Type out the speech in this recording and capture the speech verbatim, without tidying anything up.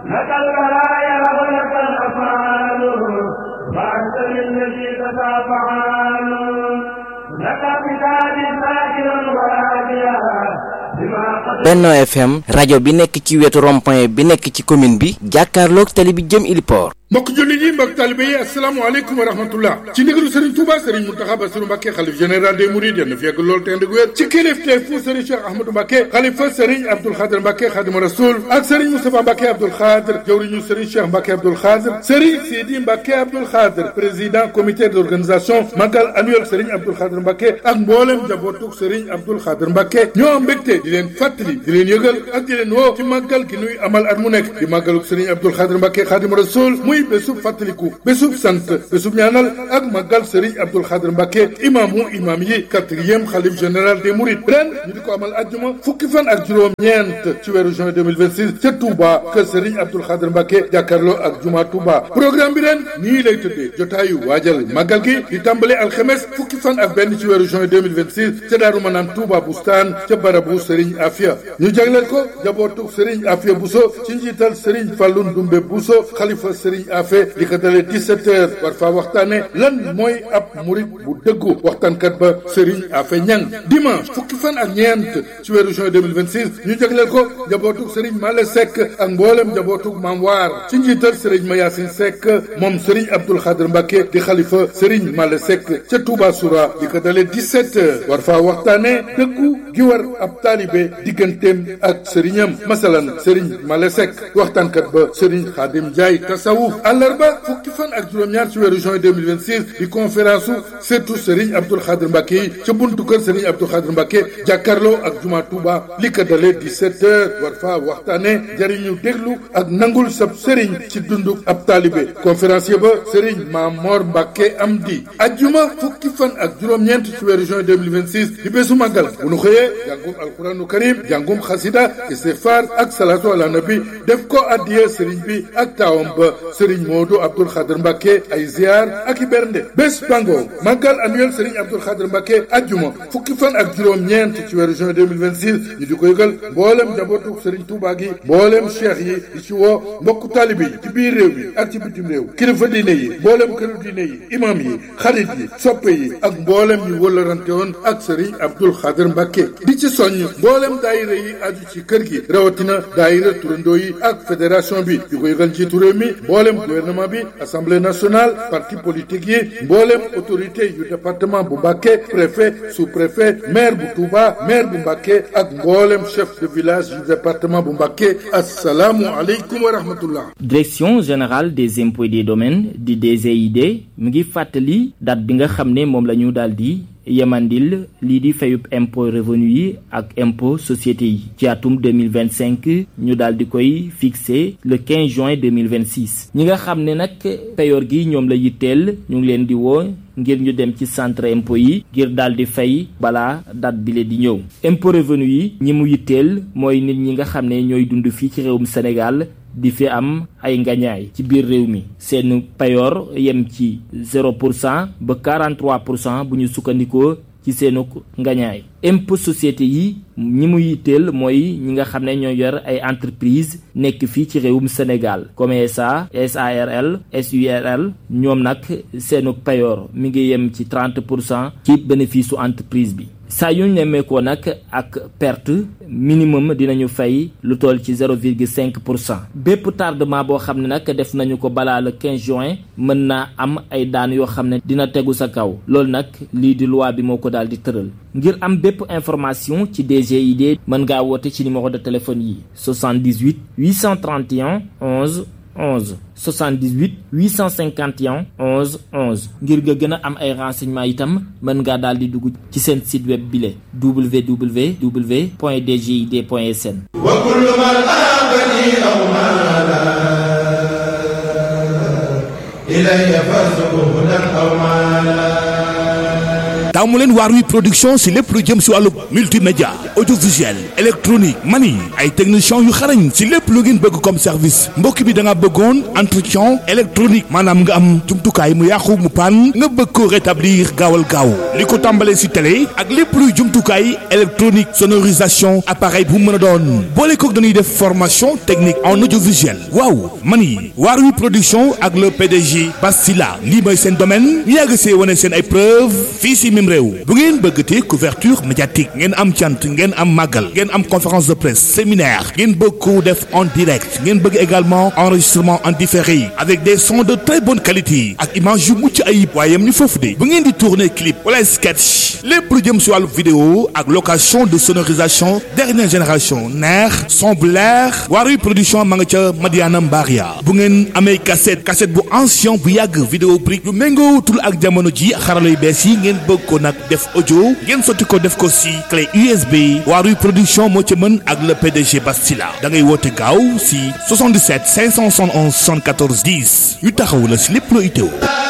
لك البرايا ولك الأفعال وأنت للذي تتابعان لك بتاج ساكن وراجيا Benno F M rajo bi nekk ci wetu rond-point bi nekk ci commune bi jàkkaarloog tali bi jëm Iliport. mbokk jullit yi mbokk talibé yi asalaamaaleykum wa rahmatullah ci ndigalu Serigne Touba Serigne Mountakha Bassirou Mbacké xalif général des Mourides yal na fi yàgg lool te ànd ak wér ci kilifteefu Serigne Cheikh Ahmadou Mbacké xalifa Serigne Abdoul Khadr Mbacké Khadimu Rasoul ak Serigne Moustapha Mbacké Abdoul Khadr jawriñu Serigne Cheikh Mbacké Abdoul Khadr Serigne Sidi Mbacké Abdoul Khadr président comité d'organisation magal annuel Serigne Abdoul Khadr Mbacké ak mboolem jabootug Serigne Abdoul Khadr Mbacké ñoo am mbégte di leen fàttali di leen yëgal ak di leen woo ci màggal gi nuy amal at mu nekk di màggalug Serigne Abdoul Khadr Mbacké Khadimu Rasoul muy bésub fàttaliku bésub sant bésub ñaanal ak màggal Serigne Abdoul Khadr Mbacké imaamu imaam yi quatrième xalif général des Mourides ren ñu di ko amal ajjuma fukki fan ak juróom ñeent ci weeru juin deux mille vingt-six ca Touba kër Serigne Abdoul Khadr Mbacké jàkkaarloo ak juma Touba programme bi ren nii lay tëddee jotaayu waajal màggal gi di tàmbale alxemes fukki fan ak benn ci weeru juin deux mille vingt-six ca Daaru Manaan Touba Bustaan ca barabu Serigne Afia ñu jagleel ko jabootu Serigne Afia Bousso ci njiital Serigne Fallou Ndoumbe Bousso xalifa Serigne Afia li ko dalee dix-sept heures war faa waxtaane lan mooy ab murit bu dëggu waxtaankat ba Serigne Afia Ñang dimanche fukki fan ak ñeent ci weeru juin deux mille vingt-six ñu jagleel ko jabootu Serigne Male Seck ak mboolem jabootu Maam Waar ci njiital Serigne Mayasin Seck moom Serigne Abdoul Khadr Mbacké di xalifa Serigne Male Seck ca Touba Soura li ko dalee dix-sept heures war faa waxtaane dëggu gi war ab taalibe digganteem ak sëriñam masalan Serigne Male Seck waxtaankat ba Serigne Khadim Ndiaye tasawuf àllarba fukki fan ak juróom-ñaar ci weeru juin deux mille vingt-six di conférence su surtout Serigne Abdoul Khadr Mbacké yi ca buntu kër Serigne Abdoul Khadr Mbacké jàkkaarloo ak juma Touba li ko dalee dix-sept heures war faa waxtaane jariñu déglu ak nangul sab Serigne ci dundu ab taalibe conférencier ba Serigne Mamor Mbacké Amdi ajjuma fukki fan ak juróom-ñeent ci weeru juin deux mille vingt-six di bésu màggal bu nu xëyee jàngum alquranu karim jàngum xasida istighfar ak salatu ala nabi def ko addiya Serigne bi ak taawam ba Serigne Modou Abdoul Khadr Mbacké ay ziar ak i bernde bés bango màggal annuel Serigne Abdoul Khadr Mbacké ajjuma fukki fan ak juróom-ñeent ci weeru juin deux mille vingt-six ñu di ko yëgal mboolem njabootu Serigne Touba gi mboolem cheikh yi di ci woo mbokku taalibe yi ci biir réew mi ak ci bitim réew kilifa diine yi mboolem këru diine yi imam yi xarit yi soppe yi ak mboolem ñu wëllarante woon ak Serigne Abdoul Khadr Mbacké di ci soññ mboolem daayira yi aju ci kër gi rawatina daayira turandoo yi ak fédération bi di ko yëgal njiitu réew mi mboolem gouvernement bi assemblée nationale parti politique yi mboolem autorité yu département bu Mbacké préfet sous-préfet maire bu Touba maire bu Mbacké ak mboolem chef de village du département bu Mbacké assalaamu aleykum wa rahmatullah. direction générale des impôts et des domaines di D G I D mu ngi fàttali date bi nga xam ne moom la ñu daal di yemandil lii di fayub impôt revenu yi ak impôt société yi ci atum deux mille vingt-cinq ñu daal di koy fixé le quinze juin deux mille vingt-six ñi nga xam ne nag payoor gi ñoom la yitteel ñu ngi leen di woo ngir ñu dem ci centre impôt yi ngir daal di fay balaa date bi le di ñëw impôt revenu yi ñi mu yitteel mooy nit ñi nga xam ne ñooy dund fii ci réewum Sénégal di fi am ay ngañaay ci biir réew mi seen payoor yem ci zéro pour cent ba quarante-trois pour cent bu ñu sukkandikoo ci seenu ngañaay impôt société yi ñi mu yitteel mooy ñi nga xam ne ñoo yor ay entreprise nekk fii ci réewum Sénégal comme S A S A R L S U R L ñoom nag seenu payoor mi ngi yem ci trente pour cent ci bénéfice su entreprise bi saa yu ñu nemmeekoo nag ak perte minimum dinañu fay lu toll ci zéro virgule cinq pour cent bépp tardement boo xam ne nag def nañu ko balaa le quinze juin mën naa am ay daan yoo xam ne dina tegu sa kaw loolu nag lii di loi bi moo ko daal di tëral ngir am bépp information ci D G I D mën ngaa woote ci numéro de téléphone yi soixante-dix-huit huit cent trente et un onze onze soixante-dix-huit huit cent cinquante et un onze onze ngir nga gën a am ay renseignements itam mën ngaa daal di dugg ci seen site web bile w w w point d g i d point s n. taamu leen Waarwi production si lépp lu jëm si wàllu multimédia audiovisuel électronique mani ay techniciens yu xarañ si lépp lu ngeen bëgg comme service mbokk bi da nga bëggoon entretien électronique maanaam nga am jumtukaay mu yàqu mu paan nga bëgg ko rétablir gaawal gaaw li ko tàmbalee si télé ak lépp luy jumtukaay électronique sonorisation appareil bu mën a doon boole kook dañuy def formation technique en audiovisuel waaw mani Waarwi production ak le P D G Bastila lii mooy seen domaine ñu yàgg see wane seen ay preuve fii si même réew bu ngeen bëggatee couverture médiatique ngeen am cant ngeen am màggal ngeen am conférence de presse séminaire ngeen bëgg ko def en direct ngeen bëgg également enregistrement en différé avec des sons de très bonne qualité ak image yu mucc ayib waaye yam ni foofu de bu ngeen di tourner clip wala sketch lépp lu jëm si wàllu vidéo ak location de sonorisation dernière génération neex son bu leer Waarwi production ma nga ca Madiana Mbaria bu ngeen amee cassette cassette bu ancien bu yàgg vidéo brique lu méngootul ak jamono ji xarala yu bees yi ngeen bëgg ko nag def audio ngeen sotti ko def ko si clé U S B Waarwi production moo ci mën ak le P D G Bastila da ngay woote gaaw si soixante-dix-sept cinq cent soixante et onze soixante-quatorze dix ñu taxaw la si lépp loo itteewu